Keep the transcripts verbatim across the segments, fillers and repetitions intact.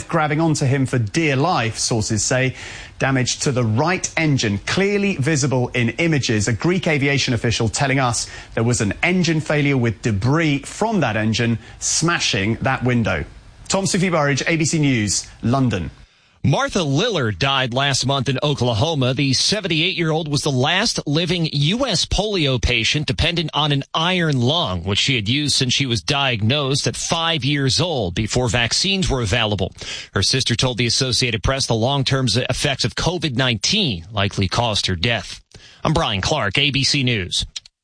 both grabbing onto him for dear life, sources say. Damage to the right engine, clearly visible in images. A Greek aviation official telling us there was an engine failure with debris from that engine smashing that window. Tom Sufi Burridge, A B C News, London. Martha Lillard died last month in Oklahoma. The seventy-eight-year-old was the last living U S polio patient dependent on an iron lung, which she had used since she was diagnosed at five years old before vaccines were available. Her sister told the Associated Press the long-term effects of COVID nineteen likely caused her death. I'm Brian Clark, A B C News.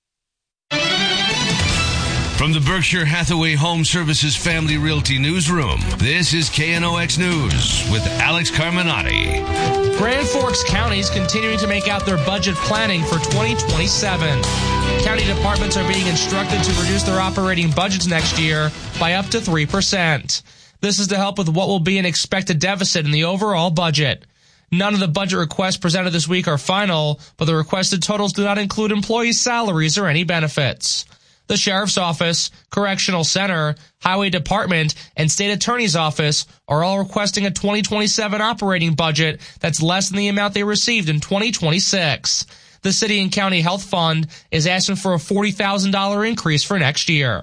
From the Berkshire Hathaway Home Services Family Realty Newsroom, this is K N O X News with Alex Carminati. Grand Forks County is continuing to make out their budget planning for twenty twenty-seven. County departments are being instructed to reduce their operating budgets next year by up to three percent. This is to help with what will be an expected deficit in the overall budget. None of the budget requests presented this week are final, but the requested totals do not include employee salaries or any benefits. The Sheriff's Office, Correctional Center, Highway Department, and State Attorney's Office are all requesting a twenty twenty-seven operating budget that's less than the amount they received in twenty twenty-six. The City and County Health Fund is asking for a forty thousand dollars increase for next year.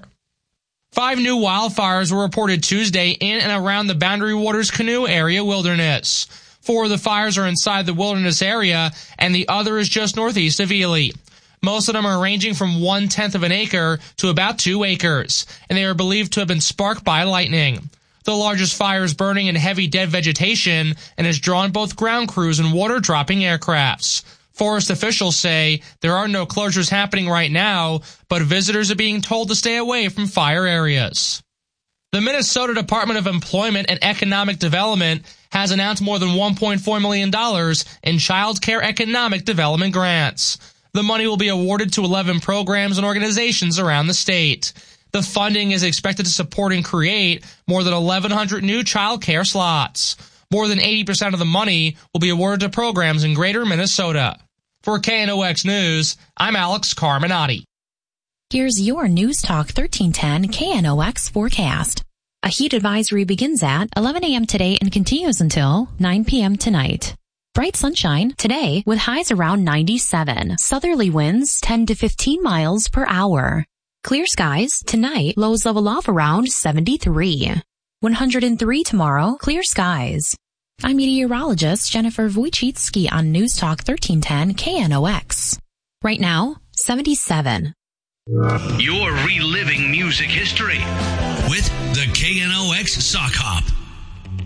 Five new wildfires were reported Tuesday in and around the Boundary Waters Canoe Area Wilderness. Four of the fires are inside the wilderness area, and the other is just northeast of Ely. Most of them are ranging from one-tenth of an acre to about two acres, and they are believed to have been sparked by lightning. The largest fire is burning in heavy dead vegetation and has drawn both ground crews and water-dropping aircrafts. Forest officials say there are no closures happening right now, but visitors are being told to stay away from fire areas. The Minnesota Department of Employment and Economic Development has announced more than one point four million dollars in child care economic development grants. The money will be awarded to eleven programs and organizations around the state. The funding is expected to support and create more than eleven hundred new child care slots. More than eighty percent of the money will be awarded to programs in greater Minnesota. For K N O X News, I'm Alex Carminati. Here's your News Talk thirteen ten K N O X forecast. A heat advisory begins at eleven a.m. today and continues until nine p.m. tonight. Bright sunshine today with highs around ninety-seven. Southerly winds ten to fifteen miles per hour. Clear skies tonight, lows level off around seventy-three. one hundred three tomorrow, clear skies. I'm meteorologist Jennifer Wojcicki on News Talk thirteen ten K N O X. Right now, seventy-seven. You're reliving music history with the K N O X Sock Hop.